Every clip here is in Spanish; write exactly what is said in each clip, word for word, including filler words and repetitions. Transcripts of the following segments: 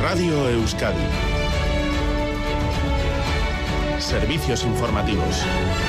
Radio Euskadi. Servicios informativos.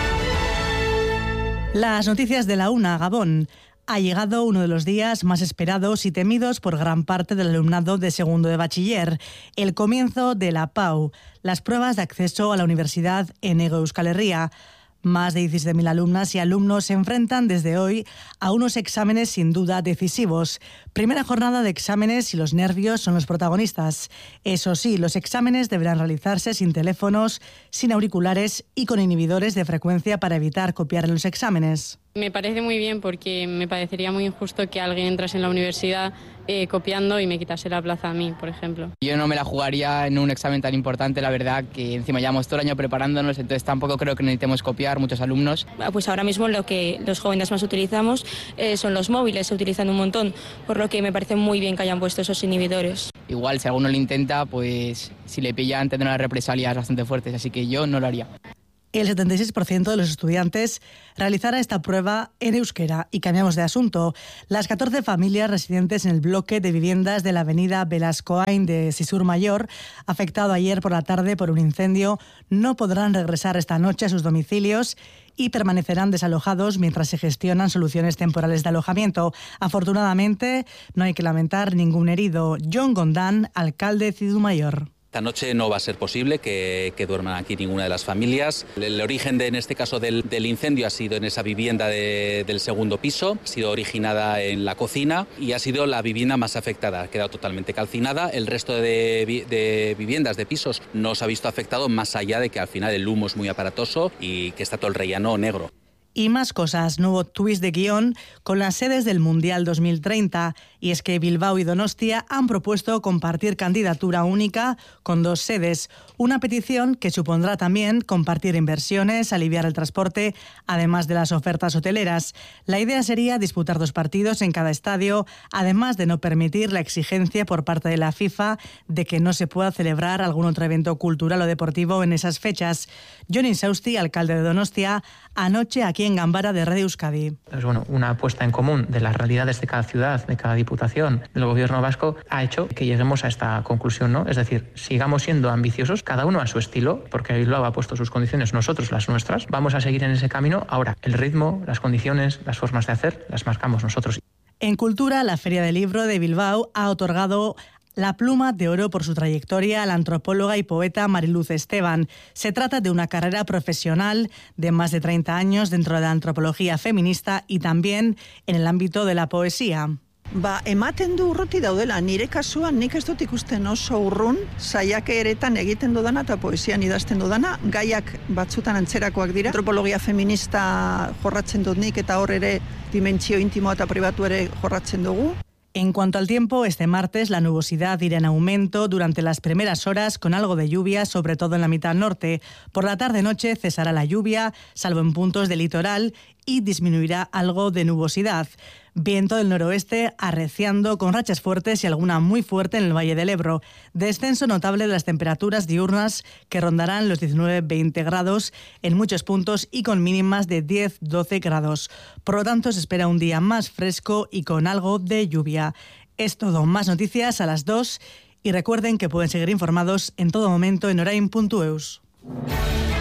Las noticias de la una, Gabón. Ha llegado uno de los días más esperados y temidos por gran parte del alumnado de segundo de bachiller, el comienzo de la P A U, las pruebas de acceso a la universidad en Hego Euskal Herria. Más de diecisiete mil alumnas y alumnos se enfrentan desde hoy a unos exámenes sin duda decisivos. Primera jornada de exámenes y los nervios son los protagonistas. Eso sí, los exámenes deberán realizarse sin teléfonos, sin auriculares y con inhibidores de frecuencia para evitar copiar en los exámenes. Me parece muy bien porque me parecería muy injusto que alguien entrase en la universidad eh, copiando y me quitase la plaza a mí, por ejemplo. Yo no me la jugaría en un examen tan importante, la verdad, que encima llevamos todo el año preparándonos, entonces tampoco creo que necesitemos copiar muchos alumnos. Pues ahora mismo lo que los jóvenes más utilizamos eh, son los móviles, se utilizan un montón, por lo que me parece muy bien que hayan puesto esos inhibidores. Igual si alguno lo intenta, pues si le pillan tendrán represalias bastante fuertes, así que yo no lo haría. El setenta y seis por ciento de los estudiantes realizará esta prueba en euskera. Y cambiamos de asunto. Las catorce familias residentes en el bloque de viviendas de la avenida Velascoain de Sisur Mayor, afectado ayer por la tarde por un incendio, no podrán regresar esta noche a sus domicilios y permanecerán desalojados mientras se gestionan soluciones temporales de alojamiento. Afortunadamente, no hay que lamentar ningún herido. John Gondán, alcalde de Sisur Mayor. Esta noche no va a ser posible que, que duerman aquí ninguna de las familias. El, el origen, de, en este caso, del, del incendio ha sido en esa vivienda de, del segundo piso, ha sido originada en la cocina y ha sido la vivienda más afectada. Ha quedado totalmente calcinada. El resto de, de viviendas, de pisos, no se ha visto afectado más allá de que al final el humo es muy aparatoso y que está todo el rellano negro. Y más cosas, nuevo twist de guión con las sedes del Mundial dos mil treinta. Y es que Bilbao y Donostia han propuesto compartir candidatura única con dos sedes. Una petición que supondrá también compartir inversiones, aliviar el transporte, además de las ofertas hoteleras. La idea sería disputar dos partidos en cada estadio, además de no permitir la exigencia por parte de la FIFA de que no se pueda celebrar algún otro evento cultural o deportivo en esas fechas. Jon Insausti, alcalde de Donostia, anoche aquí en Gambara de Radio Euskadi. Pues bueno, una apuesta en común de las realidades de cada ciudad, de cada diputación, del gobierno vasco, ha hecho que lleguemos a esta conclusión, ¿no? Es decir, sigamos siendo ambiciosos, cada uno a su estilo, porque Bilbao ha puesto sus condiciones, nosotros las nuestras. Vamos a seguir en ese camino. Ahora, el ritmo, las condiciones, las formas de hacer, las marcamos nosotros. En cultura, la Feria del Libro de Bilbao ha otorgado la Pluma de Oro por su trayectoria a la antropóloga y poeta Mariluz Esteban. Se trata de una carrera profesional de más de treinta años dentro de la antropología feminista y también en el ámbito de la poesía. Ba, ematen du urruti daudela, nire kasuan nik ez dut ikusten oso urrun, saiakeretan egiten dudana eta poesian idazten dudana, gaiak batzutan antzerakoak dira. Antropologia feminista jorratzen dut nik eta hor ere dimentsio intimo eta pribatu ere jorratzen dugu. En cuanto al tiempo, este martes la nubosidad irá en aumento durante las primeras horas con algo de lluvia, sobre todo en la mitad norte. Por la tarde-noche cesará la lluvia, salvo en puntos del litoral, y disminuirá algo de nubosidad. Viento del noroeste arreciando con rachas fuertes y alguna muy fuerte en el Valle del Ebro. Descenso notable de las temperaturas diurnas que rondarán los diecinueve a veinte grados en muchos puntos y con mínimas de diez a doce grados. Por lo tanto, se espera un día más fresco y con algo de lluvia. Es todo. Más noticias a las dos y recuerden que pueden seguir informados en todo momento en orain punto eus.